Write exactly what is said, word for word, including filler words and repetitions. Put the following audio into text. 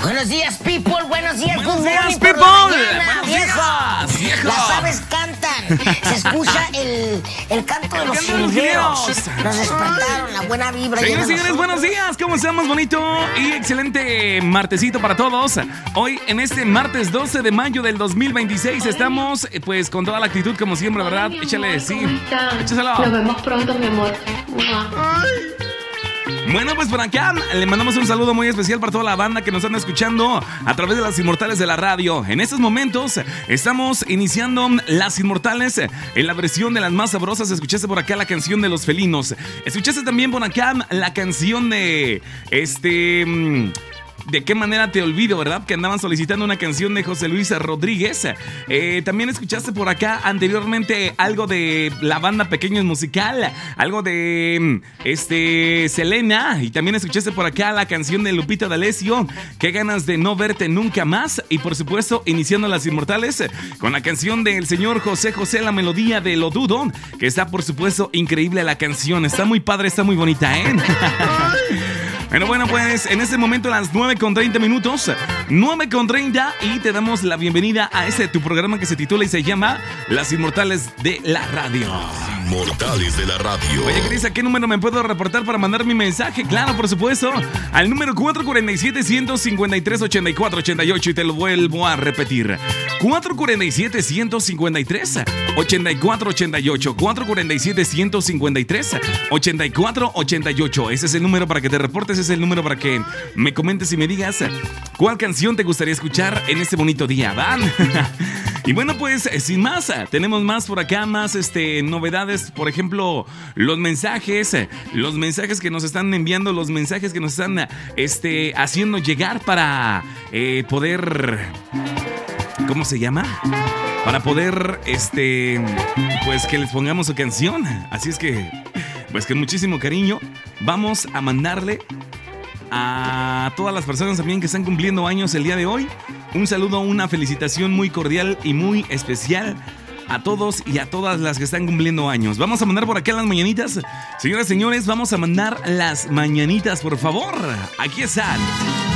Buenos días, people. Buenos días, Buenos good días, morning people. por la mañana, Buenos viejos. días, viejos. Las aves cantan. Se escucha el, el canto de El los canto de los silveros. silveros. Nos despertaron, la buena vibra. Señores y llena señores, nosotros. buenos días. ¿Cómo estamos? Bonito y excelente martesito para todos. Hoy, en este martes doce de mayo del dos mil veintiséis, estamos eh, pues con toda la actitud como siempre, ¿verdad? Hola, mi Échale, amor, sí. ¿cómo están? Échaselo. Nos vemos pronto, mi amor. Mua. Bueno, pues por acá le mandamos un saludo muy especial para toda la banda que nos están escuchando a través de Las Inmortales de la radio. En estos momentos estamos iniciando Las Inmortales en la versión de las más sabrosas. Escuchaste por acá la canción de Los Felinos. Escuchaste también por acá la canción de este... ¿De qué manera te olvido, verdad? Que andaban solicitando una canción de José Luis Rodríguez. Eh, también escuchaste por acá anteriormente algo de la banda Pequeños Musical, algo de este Selena. Y también escuchaste por acá la canción de Lupita D'Alessio, Qué ganas de no verte nunca más. Y por supuesto, iniciando Las Inmortales con la canción del señor José José, la melodía de Lo Dudo, que está por supuesto increíble la canción. Está muy padre, está muy bonita, ¿eh? Bueno, bueno, pues en este momento las nueve con treinta minutos, nueve con treinta, y te damos la bienvenida a este tu programa que se titula y se llama Las Inmortales de la Radio. Inmortales de la radio. Oye, Cris, ¿a qué número me puedo reportar para mandar mi mensaje? Claro, por supuesto, al número cuatro cuatro siete, uno cinco tres, ocho cuatro ocho ocho, y te lo vuelvo a repetir. cuatro cuatro siete, uno cinco tres, ocho cuatro ocho ocho, cuatro cuatro siete, uno cinco tres, ocho cuatro ocho ocho. Ese es el número para que te reportes, ese es el número para que me comentes y me digas cuál canción te gustaría escuchar en este bonito día, ¿va? Y bueno, pues sin más, tenemos más por acá, más este, novedades, por ejemplo, los mensajes, los mensajes que nos están enviando, los mensajes que nos están este, haciendo llegar para eh, poder, ¿cómo se llama? Para poder, este, pues que les pongamos su canción. Así es que, pues con muchísimo cariño, vamos a mandarle a todas las personas también que están cumpliendo años el día de hoy un saludo, una felicitación muy cordial y muy especial a todos y a todas las que están cumpliendo años. Vamos a mandar por acá las mañanitas. Señoras y señores, vamos a mandar las mañanitas, por favor. Aquí están.